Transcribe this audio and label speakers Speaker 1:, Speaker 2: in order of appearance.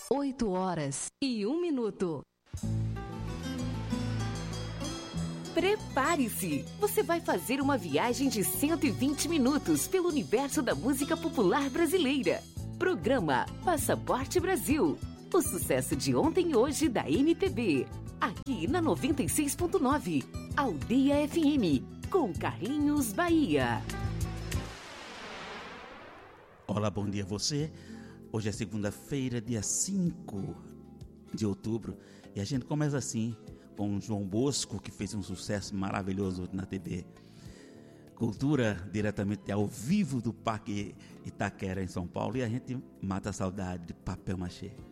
Speaker 1: 8h01.
Speaker 2: Prepare-se! Você vai fazer uma viagem de 120 minutos pelo universo da música popular brasileira. Programa Passaporte Brasil. O sucesso de ontem e hoje da MPB. Aqui na 96.9. Aldeia FM. Com Carlinhos Bahia.
Speaker 3: Olá, bom dia a você. Hoje é segunda-feira, dia 5 de outubro. E a gente começa assim, com o João Bosco, que fez um sucesso maravilhoso na TV Cultura, diretamente ao vivo do Parque Itaquera, em São Paulo. E a gente mata a saudade de Papel Machê.